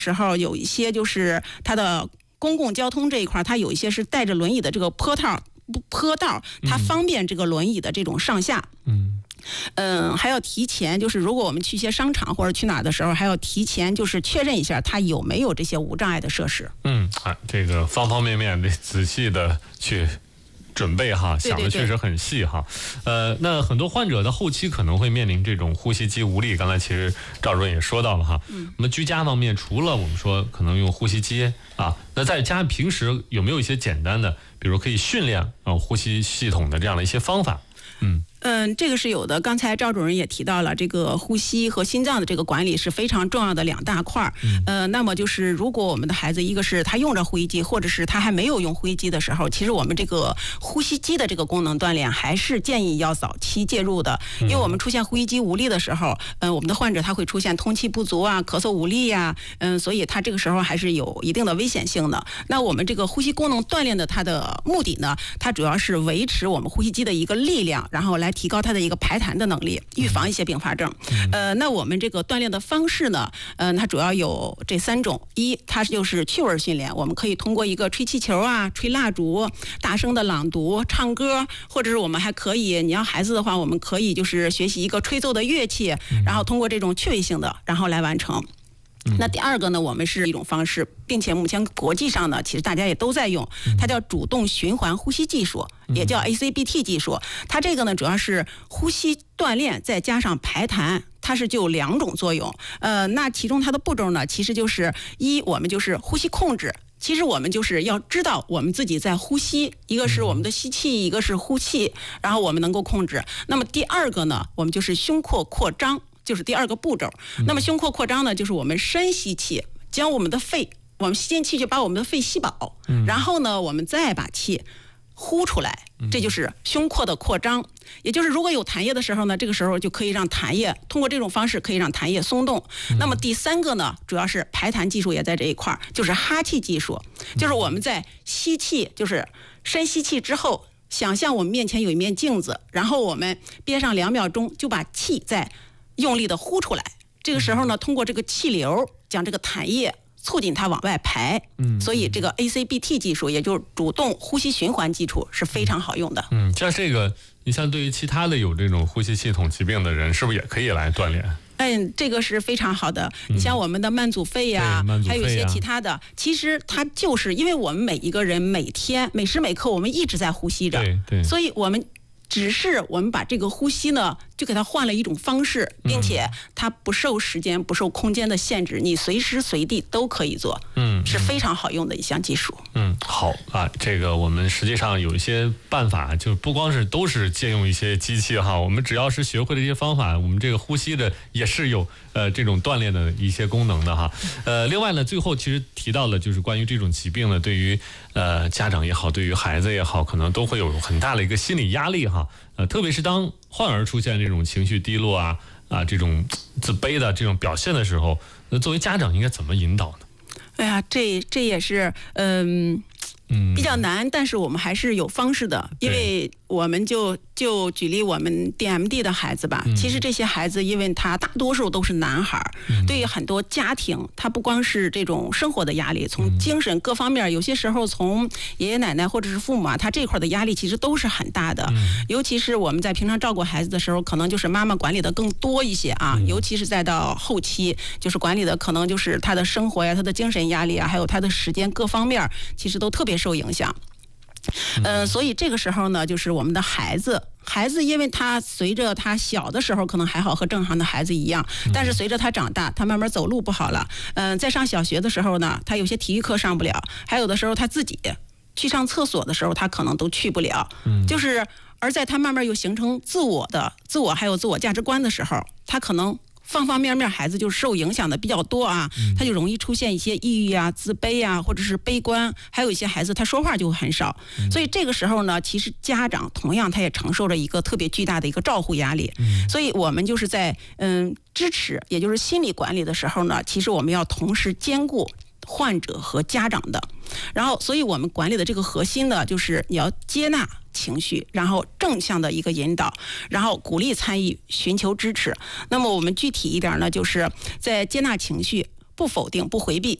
时候有一些就是它的公共交通这一块，它有一些是带着轮椅的这个坡道，它方便这个轮椅的这种上下。还要提前，就是如果我们去一些商场或者去哪儿的时候，还要提前就是确认一下它有没有这些无障碍的设施。 这个方方面面得仔细的去准备哈， 对对对， 想的确实很细哈。那很多患者的后期可能会面临这种呼吸机无力，刚才其实赵主任也说到了哈。那么居家方面，除了我们说可能用呼吸机啊，那在家平时有没有一些简单的，比如可以训练呼吸系统的这样的一些方法？ 这个是有的。刚才赵主任也提到了，这个呼吸和心脏的这个管理是非常重要的两大块。那么就是如果我们的孩子，一个是他用着呼吸机，或者是他还没有用呼吸机的时候，其实我们这个呼吸机的这个功能锻炼还是建议要早期介入的。因为我们出现呼吸机无力的时候，我们的患者他会出现通气不足啊、咳嗽无力呀，所以他这个时候还是有一定的危险性的。那我们这个呼吸功能锻炼的它的目的呢，它主要是维持我们呼吸机的一个力量，然后来提高它的一个排痰的能力，预防一些并发症。那我们这个锻炼的方式呢，它主要有这3种。一，它就是趣味训练，我们可以通过一个吹气球啊、吹蜡烛、大声的朗读、唱歌，或者是我们还可以，你要孩子的话，我们可以就是学习一个吹奏的乐器，然后通过这种趣味性的，然后来完成。那第二个呢，我们是一种方式，并且目前国际上呢，其实大家也都在用，它叫主动循环呼吸技术，也叫 ACBT 技术。它这个呢，主要是呼吸锻炼再加上排痰，它是就有2种作用。那其中它的步骤呢，其实就是我们就是呼吸控制。其实我们就是要知道我们自己在呼吸，一个是我们的吸气，一个是呼气，然后我们能够控制。那么第二个呢，我们就是胸廓扩张，就是第2个步骤。那么胸廓扩张呢，就是我们深吸气，将我们的肺，我们吸进气去把我们的肺吸饱，然后呢，我们再把气呼出来，这就是胸廓的扩张。也就是如果有痰液的时候呢，这个时候就可以让痰液通过这种方式可以让痰液松动。那么第3个呢，主要是排痰技术也在这一块，就是哈气技术，就是我们在吸气，就是深吸气之后，想象我们面前有一面镜子，然后我们憋上2秒钟，就把气再用力的呼出来。这个时候呢，通过这个气流将这个痰液促进它往外排。所以这个 ACBT 技术，也就是主动呼吸循环技术，是非常好用的。 像这个，你像对于其他的有这种呼吸系统疾病的人，是不是也可以来锻炼？ 这个是非常好的。你像我们的慢阻肺呀，还有一些其他的，其实它就是因为我们每一个人每天每时每刻我们一直在呼吸着，所以我们只是我们把这个呼吸呢，就给它换了一种方式，并且它不受时间、不受空间的限制，你随时随地都可以做，是非常好用的一项技术。 好啊，这个我们实际上有一些办法，就不光是都是借用一些机器哈，我们只要是学会了一些方法，我们这个呼吸的也是有这种锻炼的一些功能的哈。另外呢，最后其实提到了就是关于这种疾病呢，对于家长也好，对于孩子也好，可能都会有很大的一个心理压力哈。特别是当患儿出现这种情绪低落啊这种自卑的这种表现的时候，那作为家长应该怎么引导呢？ 哎呀，这也是比较难，但是我们还是有方式的。因为我们就举例我们 DMD 的孩子吧，其实这些孩子因为他大多数都是男孩，对于很多家庭，他不光是这种生活的压力，从精神各方面，有些时候从爷爷奶奶或者是父母啊，他这块的压力其实都是很大的。尤其是我们在平常照顾孩子的时候，可能就是妈妈管理的更多一些啊，尤其是再到后期，就是管理的可能就是他的生活呀、他的精神压力啊，还有他的时间各方面，其实都特别受影响。所以这个时候呢，就是我们的孩子，因为他随着他小的时候可能还好，和正常的孩子一样，但是随着他长大，他慢慢走路不好了，在上小学的时候呢，他有些体育课上不了，还有的时候他自己去上厕所的时候，他可能都去不了，就是而在他慢慢又形成自我还有自我价值观的时候，他可能方方面面孩子就受影响的比较多啊，他就容易出现一些抑郁啊、自卑啊，或者是悲观，还有一些孩子他说话就很少。所以这个时候呢，其实家长同样他也承受着一个特别巨大的一个照护压力。所以我们就是在支持，也就是心理管理的时候呢，其实我们要同时兼顾患者和家长的。然后所以我们管理的这个核心呢，就是你要接纳情绪，然后正向的一个引导，然后鼓励参与，寻求支持。那么我们具体一点呢，就是在接纳情绪， 不否定、不回避。